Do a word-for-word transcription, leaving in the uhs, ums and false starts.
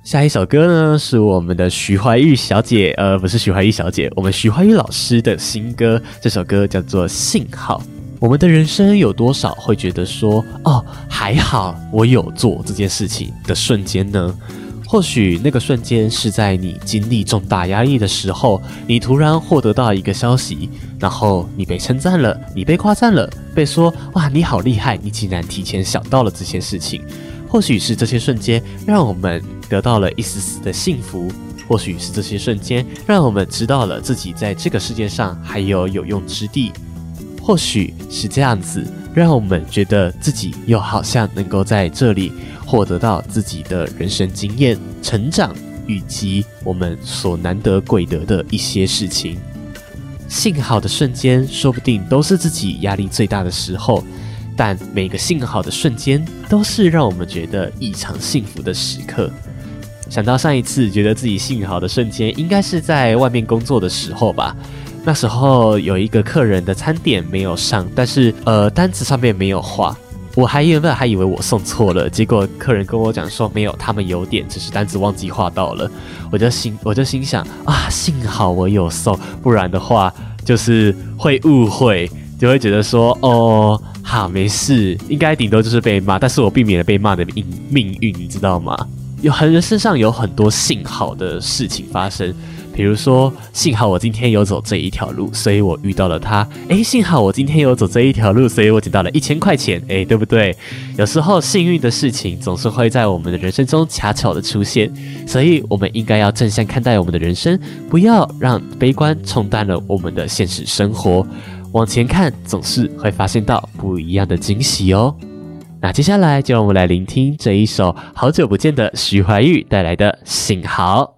下一首歌呢是我们的徐怀钰小姐，呃，不是徐怀钰小姐，我们徐怀钰老师的新歌，这首歌叫做《幸好》。我们的人生有多少会觉得说，哦，还好我有做这件事情的瞬间呢？或许那个瞬间是在你经历重大压力的时候，你突然获得到一个消息，然后你被称赞了，你被夸赞了，被说哇你好厉害，你竟然提前想到了这些事情。或许是这些瞬间让我们得到了一丝丝的幸福，或许是这些瞬间让我们知道了自己在这个世界上还有有用之地，或许是这样子让我们觉得自己又好像能够在这里获得到自己的人生经验、成长以及我们所难得贵得的一些事情。幸好的瞬间说不定都是自己压力最大的时候，但每个幸好的瞬间都是让我们觉得异常幸福的时刻。想到上一次觉得自己幸好的瞬间应该是在外面工作的时候吧，那时候有一个客人的餐点没有上，但是呃单子上面没有画，我还原本还以为我送错了，结果客人跟我讲说没有，他们有点，只是单子忘记画到了。我就心我就心想啊，幸好我有送，不然的话就是会误会，就会觉得说哦，好没事，应该顶多就是被骂，但是我避免了被骂的命命运，你知道吗？有很人身上有很多幸好的事情发生。比如说，幸好我今天有走这一条路，所以我遇到了他。诶，幸好我今天有走这一条路，所以我捡到了一千块钱。诶，对不对？有时候幸运的事情总是会在我们的人生中恰巧的出现，所以我们应该要正向看待我们的人生，不要让悲观冲淡了我们的现实生活。往前看，总是会发现到不一样的惊喜哦。那接下来就让我们来聆听这一首好久不见的徐怀钰带来的《幸好》。